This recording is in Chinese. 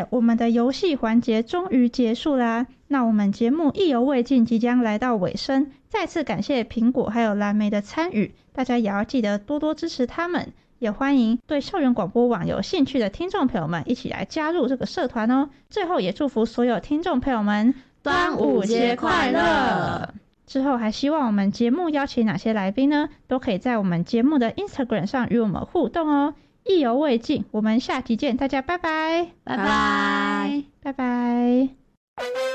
耶，我们的游戏环节终于结束啦。那我们节目意犹未尽，即将来到尾声，再次感谢苹果还有蓝莓的参与，大家也要记得多多支持他们，也欢迎对校园广播网有兴趣的听众朋友们一起来加入这个社团哦。最后也祝福所有听众朋友们端午节快乐！ 之后还希望我们节目邀请哪些来宾呢？都可以在我们节目的 Instagram 上与我们互动哦。意犹未尽，我们下集见，大家拜拜， 拜拜， 拜拜。